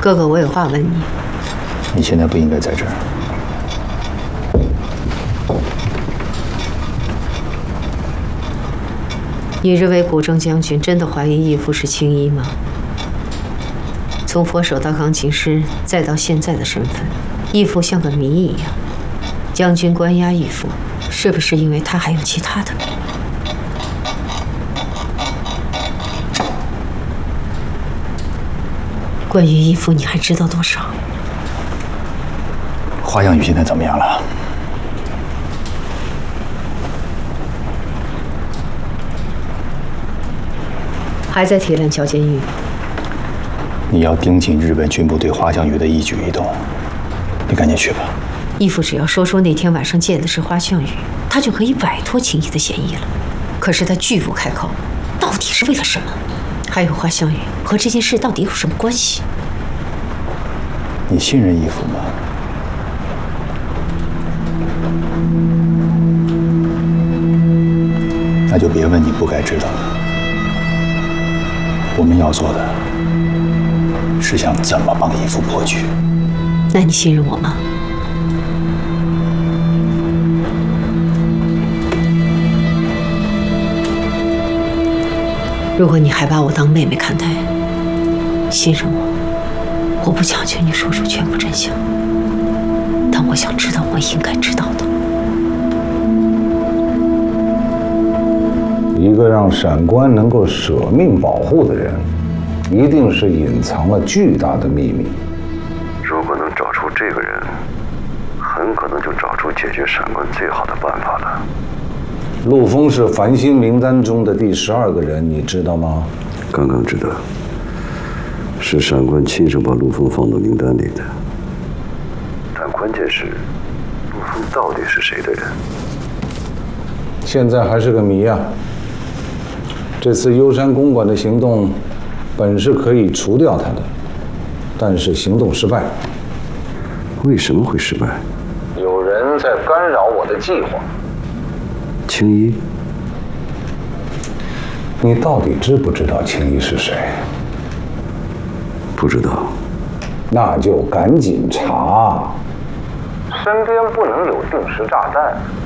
哥哥，我有话问你。 你现在不应该在这儿。 你认为古正将军真的怀疑义父是青衣吗？从佛手到钢琴师，再到现在的身份，义父像个谜一样。将军关押义父，是不是因为他还有其他的？关于义父，你还知道多少？ 花样雨现在怎么样了？ 还在铁链桥监狱。 你要盯紧日本军部对花香雨的一举一动，你赶紧去吧。 义父只要说出那天晚上见的是花香雨，他就可以摆脱青衣的嫌疑了。可是他拒不开口，到底是为了什么？还有花香雨和这件事到底有什么关系？ 你信任义父吗？那就别问你不该知道的。我们要做的是想怎么帮义父破局。 那你信任我吗？如果你还把我当妹妹看待，信任我，我不强求你说出全部真相，但我想知道我应该知道的。 一个让闪官能够舍命保护的人，一定是隐藏了巨大的秘密。 如果能找出这个人，很可能就找出解决闪官最好的办法了。 陆枫是繁星名单中的第12个人，你知道吗？ 刚刚知道，是闪官亲手把陆枫放到名单里的。但关键是，陆枫到底是谁的人？ 现在还是个谜啊。这次幽山公馆的行动，本是可以除掉他的，但是行动失败。 为什么会失败？ 有人在干扰我的计划。 青衣， 你到底知不知道青衣是谁？ 不知道。 那就赶紧查。身边不能有定时炸弹。